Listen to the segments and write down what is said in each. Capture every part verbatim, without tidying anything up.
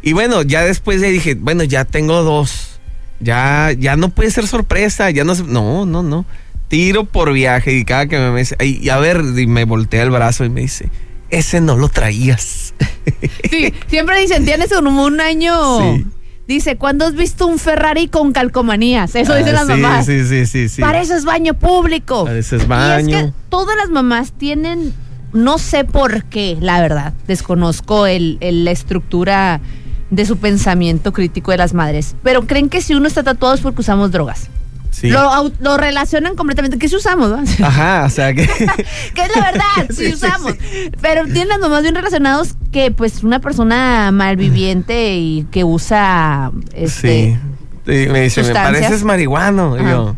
Y bueno, ya después ya dije, bueno, ya tengo dos. Ya, ya no puede ser sorpresa. Ya no se, no, no, no. Tiro por viaje. Y cada que me dice, y a ver, y me voltea el brazo y me dice, ese no lo traías. Sí, siempre dicen, tienes un, un año. Sí. Dice, ¿cuándo has visto un Ferrari con calcomanías? Eso ah, dicen las sí, mamás. Sí, sí, sí, sí. Pareces baño público. Pareces baño. Y es que todas las mamás tienen, no sé por qué, la verdad, desconozco el, el, la estructura de su pensamiento crítico de las madres, pero creen que si uno está tatuado es porque usamos drogas. Sí. Lo, lo relacionan completamente. ¿Qué si usamos? ¿No? Ajá, o sea que... que es la verdad, sí, sí usamos. Sí, sí. Pero tienen las mamás bien relacionados que pues una persona malviviente y que usa... Este, sí. sí, me dice, me pareces marihuano. Ajá. Y yo...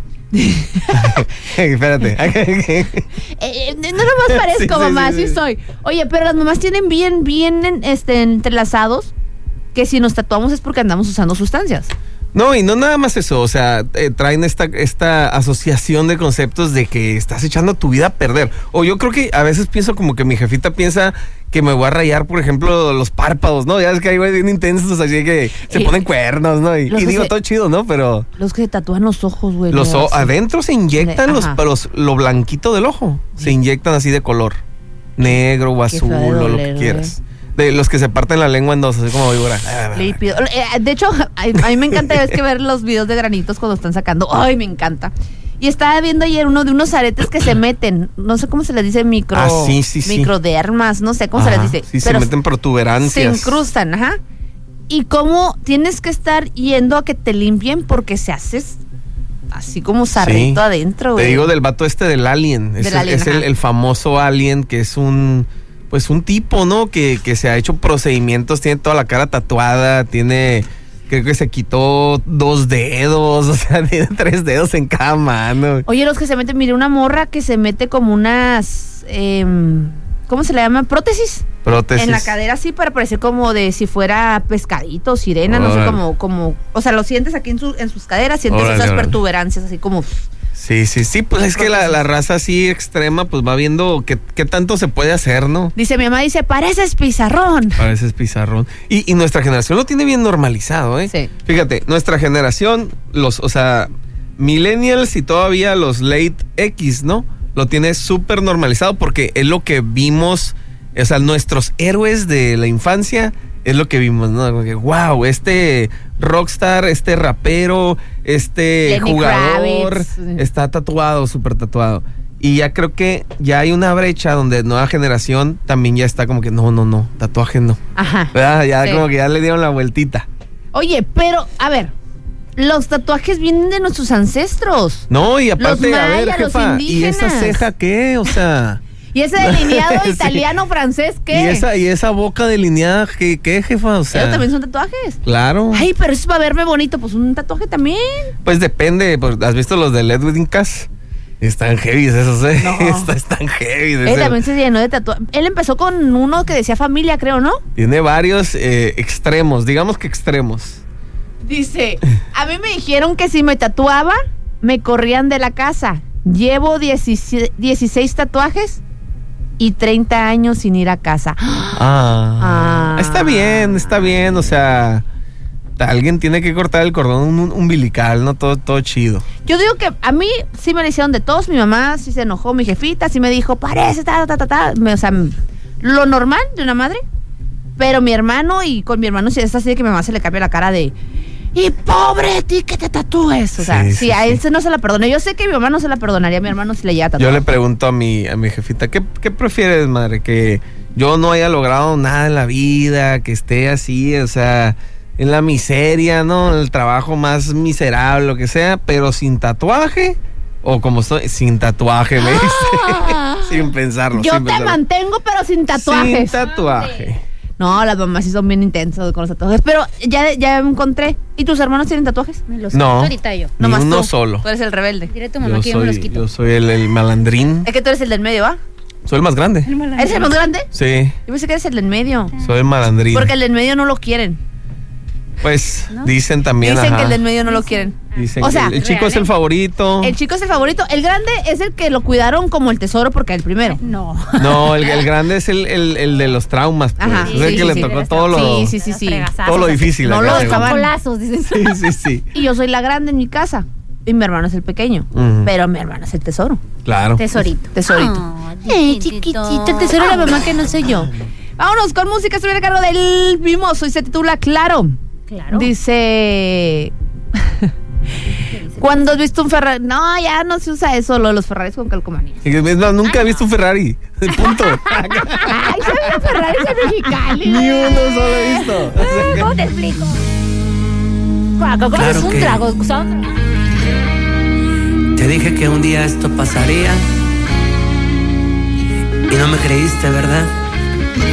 Espérate. eh, no nomás parezco, sí, mamá, sí, sí, sí soy. Oye, pero las mamás tienen bien, bien este, entrelazados que si nos tatuamos es porque andamos usando sustancias. No, y no nada más eso, o sea, eh, traen esta, esta asociación de conceptos de que estás echando tu vida a perder. O yo creo que a veces pienso como que mi jefita piensa que me voy a rayar, por ejemplo, los párpados, ¿no? Ya ves que hay güeyes bien intensos, así que se ponen cuernos, ¿no? Y, y digo, se, todo chido, ¿no? Pero... Los que se tatúan los ojos, güey. Los o, adentro se inyectan los, los, lo blanquito del ojo, sí. Se inyectan así de color, negro o azul o lo que quieras. De los que se parten la lengua en dos, así como víbora. Lípido. De hecho, a, a mí me encanta es que ver los videos de granitos cuando están sacando. Ay, me encanta. Y estaba viendo ayer uno de unos aretes que se meten, no sé cómo se les dice, micro, ah, sí, sí, sí. microdermas, no sé cómo ajá, se les dice. Sí, pero se meten protuberancias. Se incrustan, ajá. Y cómo tienes que estar yendo a que te limpien porque se haces así como sarrito sí. adentro. Te güey. Digo del vato este del Alien. Del es alien, es el, el famoso Alien que es un... Pues un tipo, ¿no? Que, que se ha hecho procedimientos, tiene toda la cara tatuada, tiene, creo que se quitó dos dedos, o sea, tiene tres dedos en cada mano. Oye, los que se meten, mire, una morra que se mete como unas, eh, ¿cómo se le llama? Prótesis. Prótesis. En la cadera así para parecer como de si fuera pescadito, sirena, órale. No sé, como, como, o sea, lo sientes aquí en, su, en sus caderas, sientes órale, esas órale. Protuberancias así como... Sí, sí, sí, pues es que la, la raza así extrema, pues va viendo qué, qué tanto se puede hacer, ¿no? Dice, mi mamá dice, pareces pizarrón. Pareces pizarrón. Y, y nuestra generación lo tiene bien normalizado, ¿eh? Sí. Fíjate, nuestra generación, los, o sea, millennials y todavía los late X, ¿no? Lo tiene súper normalizado porque es lo que vimos, o sea, nuestros héroes de la infancia... Es lo que vimos, ¿no? Como que, wow, este rockstar, este rapero, este Lenny jugador Kravitz. Está tatuado, súper tatuado. Y ya creo que ya hay una brecha donde nueva generación también ya está como que no, no, no, tatuaje no. Ajá. ¿Verdad? Ya sí. Como que ya le dieron la vueltita. Oye, pero, a ver, los tatuajes vienen de nuestros ancestros. No, y aparte, los mayas, a ver, jefa, los ¿y esa ceja qué? O sea... ¿Y ese delineado sí. italiano francés qué? ¿Y esa, y esa boca delineada qué, qué jefa? O sea, ¿pero también son tatuajes? Claro. Ay, pero eso es para verme bonito, pues un tatuaje también. Pues depende, pues, ¿has visto los de Edwin Cass? Están heavy esos, ¿eh? No. Están heavy. Él también se llenó de tatuajes. Él empezó con uno que decía familia, creo, ¿no? Tiene varios eh, extremos, digamos que extremos. Dice, a mí me dijeron que si me tatuaba, me corrían de la casa. Llevo dieciséis, dieciséis tatuajes y treinta años sin ir a casa. Ah, ah. Está bien, está bien, o sea, alguien tiene que cortar el cordón umbilical, ¿no? Todo, todo chido. Yo digo que a mí sí me lo hicieron de todos, mi mamá sí se enojó, mi jefita sí me dijo, parece, ta, ta, ta, ta, o sea, lo normal de una madre, pero mi hermano, y con mi hermano sí es así de que mi mamá se le cambia la cara de... Y pobre de ti que te tatúes. O sea, sí, sí, sí a él sí. no se la perdona. Yo sé que mi mamá no se la perdonaría, a mi hermano si le llega a tatuar. Yo le pregunto a mi, a mi jefita, ¿qué, ¿qué prefieres, madre? Que yo no haya logrado nada en la vida, que esté así, o sea, en la miseria, ¿no? En el trabajo más miserable, lo que sea, pero sin tatuaje. O como estoy, sin tatuaje, me dice. Ah, sin pensarlo. Yo sin te pensarlo. mantengo, pero sin tatuajes. Sin tatuaje. No, las mamás sí son bien intensas con los tatuajes. Pero ya, ya me encontré. ¿Y tus hermanos tienen tatuajes? Me los no, ahorita yo. Ni Nomás uno tú. solo. Tú eres el rebelde. Diré a tu mamá yo que soy, yo me los quito. Yo soy el, el malandrín. Es que tú eres el del medio, ¿va? Soy el más grande. El malandrín. ¿Eres el más grande? Sí. Yo pensé que eres el del medio. Soy el malandrín. Porque el del medio no lo quieren. Pues ¿no? dicen también. Dicen ajá. que el del medio no lo quieren. Dicen O que sea, el, el chico real, es el ¿eh? favorito. El chico es el favorito. El grande es el que lo cuidaron como el tesoro porque es el primero. No. No, el, el grande es el, el, el de los traumas. Pues. Ajá, Es el sí, que sí, le sí, tocó sí, todo lo, Sí, sí, sí, sí. todo lo difícil. No acá, lo según. dejaban. Colazos, dicen. Sí, sí, sí. Y yo soy la grande en mi casa. Y mi hermano es el pequeño. Ujú. Pero mi hermano es el tesoro. Claro. Tesorito. Tesorito. Oh, Eh, chiquitito, el tesoro de la mamá que no soy yo. Vámonos con música. Estoy a cargo del Mimoso y se titula Claro. Claro. Dice. ¿Cuándo has visto un Ferrari? No, ya no se usa eso, lo de los Ferraris con calcomanía. Y es más, nunca he visto un Ferrari. Punto. Ay, se ve Ferraris en Mexicali. Ni uno solo he visto. ¿Cómo te explico? ¿Cómo Claro es un que- trago? Son- Te dije que un día esto pasaría y no me creíste, ¿verdad?